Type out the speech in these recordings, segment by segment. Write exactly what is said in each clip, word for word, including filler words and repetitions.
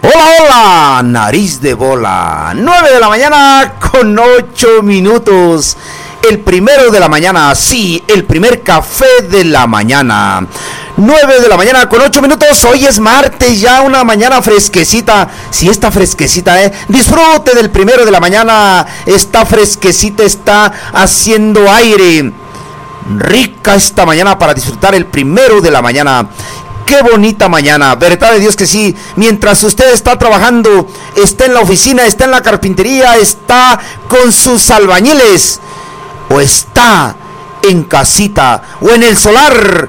Hola, hola, nariz de bola. nueve de la mañana con ocho minutos. El primero de la mañana, sí, el primer café de la mañana. nueve de la mañana con ocho minutos. Hoy es martes, ya una mañana fresquecita. Sí, está fresquecita, ¿eh? Disfrute del primero de la mañana. Está fresquecita, está haciendo aire. Rica esta mañana para disfrutar el primero de la mañana. Qué bonita mañana, verdad de Dios que sí. Mientras usted está trabajando, está en la oficina, está en la carpintería, está con sus albañiles, o está en casita, o en el solar,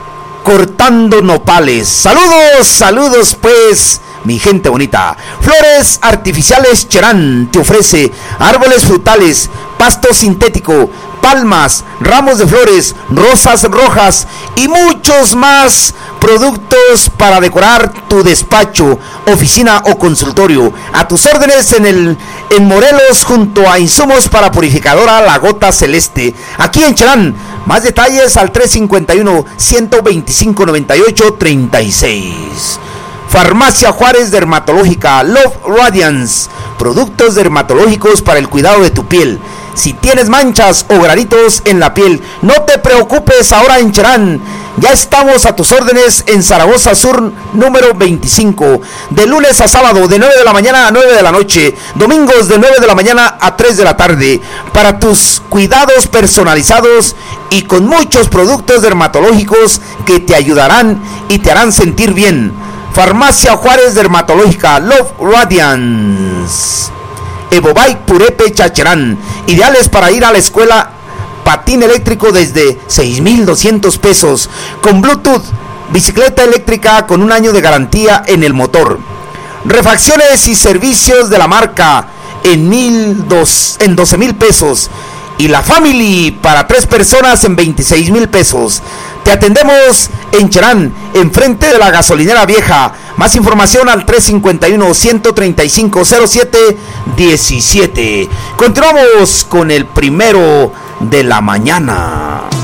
cortando nopales. Saludos, saludos pues, mi gente bonita. Flores Artificiales Cherán te ofrece árboles frutales, pasto sintético, palmas, ramos de flores, rosas rojas y muchos más productos para decorar tu despacho, oficina o consultorio. A tus órdenes en el en Morelos, junto a Insumos para Purificadora La Gota Celeste, aquí en Cherán. Más detalles al tres cinco uno, uno dos cinco, nueve ocho tres seis. Farmacia Juárez Dermatológica Love Radiance, productos dermatológicos para el cuidado de tu piel. Si tienes manchas o granitos en la piel, no te preocupes, ahora en Cherán. Ya estamos a tus órdenes en Zaragoza Sur, número veinticinco. De lunes a sábado, de nueve de la mañana a nueve de la noche. Domingos, de nueve de la mañana a tres de la tarde. Para tus cuidados personalizados y con muchos productos dermatológicos que te ayudarán y te harán sentir bien. Farmacia Juárez Dermatológica Love Radiance. Evobike Purepe Chacherán, ideales para ir a la escuela. Patín eléctrico desde seis mil doscientos pesos, con Bluetooth, bicicleta eléctrica con un año de garantía en el motor. Refacciones y servicios de la marca en, mil dos, en doce mil pesos. Y la Family para tres personas en veintiséis mil pesos. Te atendemos en Cherán, enfrente de la gasolinera vieja. Más información al tres cinco uno, uno tres cinco, cero siete uno siete. Continuamos con el primero de la mañana.